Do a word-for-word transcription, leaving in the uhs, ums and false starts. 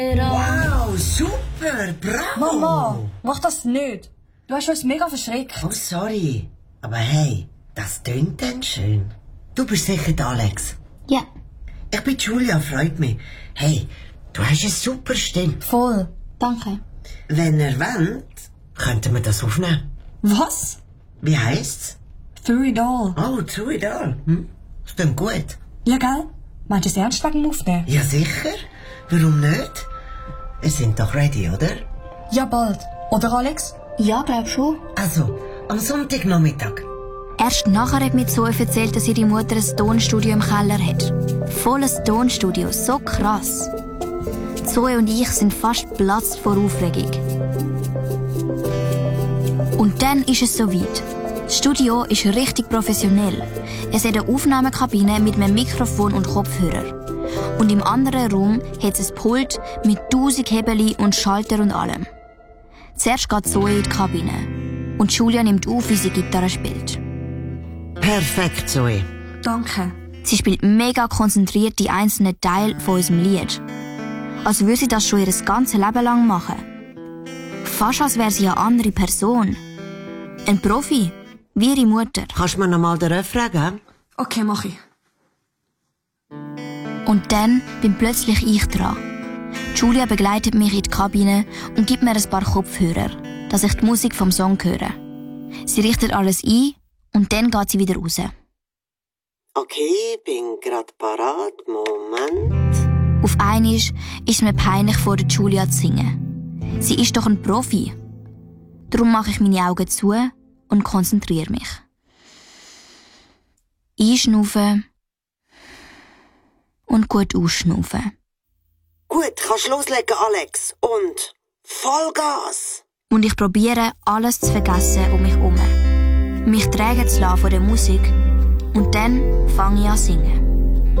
Wow, super, bravo! Mama, mach das nicht. Du hast uns mega verschreckt. Oh, sorry. Aber hey, das tönt denn schön. Du bist sicher der Alex. Ja. Ich bin Julia, freut mich. Hey, du hast eine super Stimme. Voll. Danke. Wenn ihr wollt, könnten wir das aufnehmen. Was? Wie heisst's? Through it all. Oh, Through it all. Hm? Das klingt gut. Ja, gell? Meinst du es ernst wegen dem Aufnehmen? Ja, sicher. Warum nicht? Wir sind doch ready, oder? Ja, bald. Oder, Alex? Ja, glaub schon. Also, am Sonntagnachmittag. Erst nachher hat mir Zoe erzählt, dass ihre Mutter ein Tonstudio im Keller hat. Volles Tonstudio, so krass. Zoe und ich sind fast geplatzt vor Aufregung. Und dann ist es soweit. Das Studio ist richtig professionell. Es hat eine Aufnahmekabine mit einem Mikrofon und Kopfhörer. Und im anderen Raum hat es ein Pult mit tausend Hebeli und Schalter und allem. Zuerst geht Zoe in die Kabine. Und Julia nimmt auf, wie sie Gitarre spielt. Perfekt, Zoe. Danke. Sie spielt mega konzentriert die einzelnen Teile von unserem Lied. Als würde sie das schon ihr ganzes Leben lang machen. Fast als wäre sie eine andere Person. Ein Profi, wie ihre Mutter. Kannst du mir noch mal den Refrain geben? Okay, mach ich. Und dann bin plötzlich ich dran. Julia begleitet mich in die Kabine und gibt mir ein paar Kopfhörer, dass ich die Musik vom Song höre. Sie richtet alles ein und dann geht sie wieder raus. Okay, bin grad parat. Moment. Auf einmal ist es mir peinlich, vor der Julia zu singen. Sie ist doch ein Profi. Darum mache ich meine Augen zu und konzentriere mich. Einschnaufen und gut ausschnaufen. Gut, kannst loslegen, Alex. Und Vollgas! Und ich probiere, alles zu vergessen um mich herum. Mich tragen zu lassen von der Musik. Und dann fange ich an zu singen.